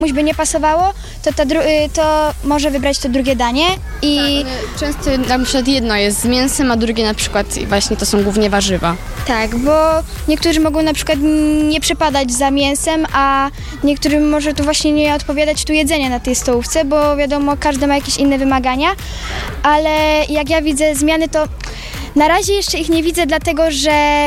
komuś by nie pasowało, to może wybrać to drugie danie i... Tak, często na przykład jedno jest z mięsem, a drugie na przykład właśnie to są głównie warzywa. Tak, bo niektórzy mogą na przykład nie przypadać za mięsem, a niektórym może tu właśnie nie odpowiadać tu jedzenie na tej stołówce, bo wiadomo, każdy ma jakieś inne wymagania, ale jak ja widzę zmiany, to na razie jeszcze ich nie widzę, dlatego że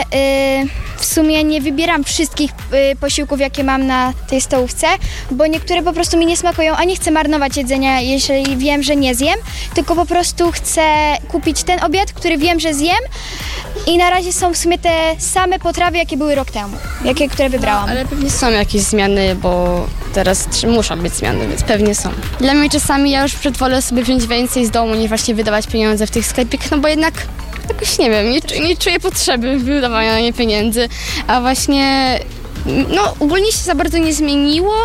w sumie nie wybieram wszystkich posiłków, jakie mam na tej stołówce, bo niektóre po prostu mi nie smakują, a nie chcę marnować jedzenia, jeśli wiem, że nie zjem, tylko po prostu chcę kupić ten obiad, który wiem, że zjem i na razie są w sumie te same potrawy, jakie były rok temu, które wybrałam. Ale pewnie są jakieś zmiany, bo teraz muszą być zmiany, więc pewnie są. Dla mnie czasami ja już wolę sobie wziąć więcej z domu, niż właśnie wydawać pieniądze w tych sklepikach, no bo jednak jakoś nie wiem, nie czuję potrzeby wydawania na nie pieniędzy, a właśnie ogólnie się za bardzo nie zmieniło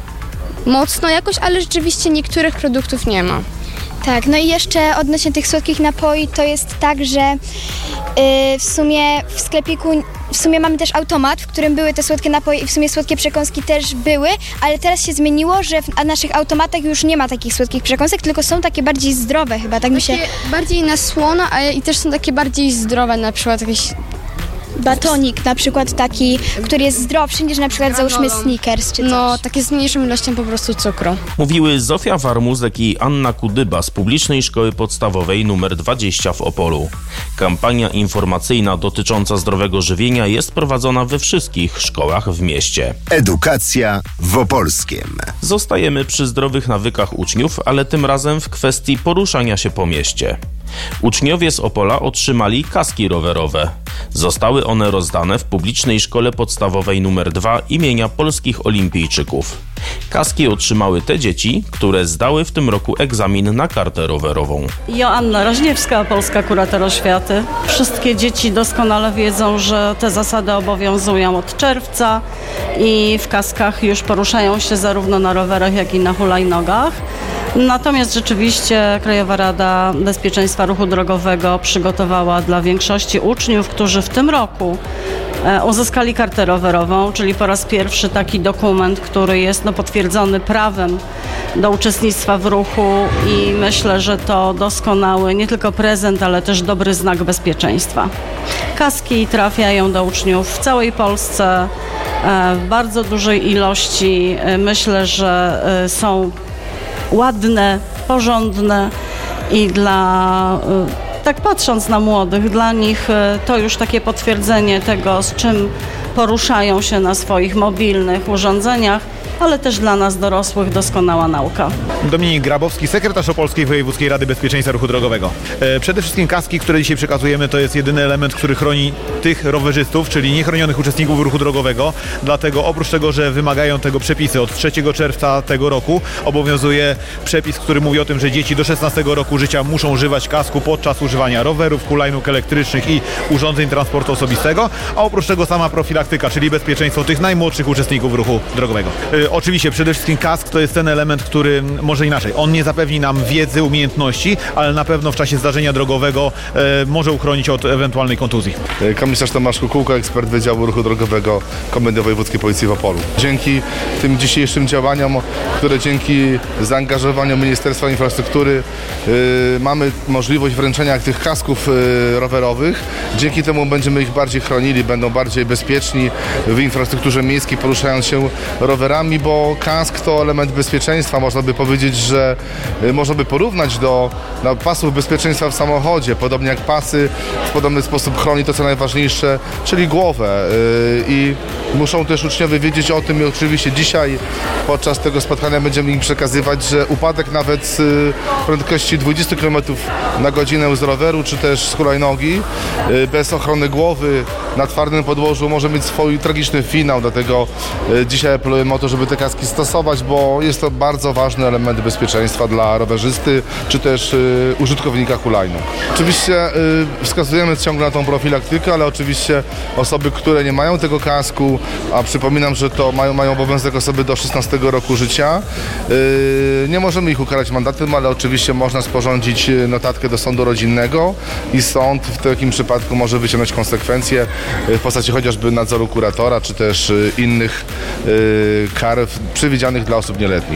mocno jakoś, ale rzeczywiście niektórych produktów nie ma. Tak, no i jeszcze odnośnie tych słodkich napoi, to jest tak, że w sumie w sklepiku mamy też automat, w którym były te słodkie napoje i w sumie słodkie przekąski też były, ale teraz się zmieniło, że w naszych automatach już nie ma takich słodkich przekąsek, tylko są takie bardziej zdrowe chyba, tak mi się... Bardziej na słono, ale i też są takie bardziej zdrowe, na przykład jakieś... Batonik na przykład taki, który jest zdrowszy niż na przykład załóżmy Snickers czy coś. No, takie z mniejszą ilością po prostu cukru. Mówiły Zofia Warmuzek i Anna Kudyba z Publicznej Szkoły Podstawowej nr 20 w Opolu. Kampania informacyjna dotycząca zdrowego żywienia jest prowadzona we wszystkich szkołach w mieście. Edukacja w Opolskiem. Zostajemy przy zdrowych nawykach uczniów, ale tym razem w kwestii poruszania się po mieście. Uczniowie z Opola otrzymali kaski rowerowe. Zostały one rozdane w Publicznej Szkole Podstawowej nr 2 imienia Polskich Olimpijczyków. Kaski otrzymały te dzieci, które zdały w tym roku egzamin na kartę rowerową. Joanna Raźniewska, Polska Kurator Oświaty. Wszystkie dzieci doskonale wiedzą, że te zasady obowiązują od czerwca i w kaskach już poruszają się zarówno na rowerach, jak i na hulajnogach. Natomiast rzeczywiście Krajowa Rada Bezpieczeństwa Ruchu Drogowego przygotowała dla większości uczniów, którzy w tym roku uzyskali kartę rowerową, czyli po raz pierwszy taki dokument, który jest potwierdzony prawem do uczestnictwa w ruchu i myślę, że to doskonały nie tylko prezent, ale też dobry znak bezpieczeństwa. Kaski trafiają do uczniów w całej Polsce w bardzo dużej ilości. Myślę, że są ładne, porządne i tak patrząc na młodych, dla nich to już takie potwierdzenie tego, z czym poruszają się na swoich mobilnych urządzeniach, ale też dla nas dorosłych doskonała nauka. Dominik Grabowski, sekretarz Opolskiej Wojewódzkiej Rady Bezpieczeństwa Ruchu Drogowego. Przede wszystkim kaski, które dzisiaj przekazujemy, to jest jedyny element, który chroni tych rowerzystów, czyli niechronionych uczestników ruchu drogowego. Dlatego oprócz tego, że wymagają tego przepisy, od 3 czerwca tego roku obowiązuje przepis, który mówi o tym, że dzieci do 16 roku życia muszą używać kasku podczas używania rowerów, hulajnóg elektrycznych i urządzeń transportu osobistego, a oprócz tego sama profilaktyka, czyli bezpieczeństwo tych najmłodszych uczestników ruchu drogowego. Oczywiście przede wszystkim kask to jest ten element, który może inaczej. On nie zapewni nam wiedzy, umiejętności, ale na pewno w czasie zdarzenia drogowego może uchronić od ewentualnej kontuzji. Komisarz Tomasz Kukułka, ekspert Wydziału Ruchu Drogowego Komendy Wojewódzkiej Policji w Opolu. Dzięki tym dzisiejszym działaniom, które dzięki zaangażowaniu Ministerstwa Infrastruktury mamy możliwość wręczenia tych kasków rowerowych. Dzięki temu będziemy ich bardziej chronili, będą bardziej bezpieczni w infrastrukturze miejskiej, poruszając się rowerami, bo kask to element bezpieczeństwa. Można by powiedzieć, że można by porównać do pasów bezpieczeństwa w samochodzie, podobnie jak pasy w podobny sposób chroni to, co najważniejsze, czyli głowę. I muszą też uczniowie wiedzieć o tym i oczywiście dzisiaj podczas tego spotkania będziemy im przekazywać, że upadek nawet z prędkości 20 km na godzinę z roweru czy też z hulajnogi bez ochrony głowy na twardym podłożu może mieć swój tragiczny finał, dlatego dzisiaj apelujemy o to, żeby te kaski stosować, bo jest to bardzo ważny element bezpieczeństwa dla rowerzysty czy też użytkownika hulajnóg. Oczywiście wskazujemy ciągle na tą profilaktykę, ale oczywiście osoby, które nie mają tego kasku, a przypominam, że to mają obowiązek osoby do 16 roku życia, kuratora. Nie możemy ich ukarać mandatem, ale oczywiście można sporządzić notatkę do sądu rodzinnego i sąd w takim przypadku może wyciągnąć konsekwencje w postaci chociażby nadzoru kuratora, czy też innych kar przewidzianych dla osób nieletnich.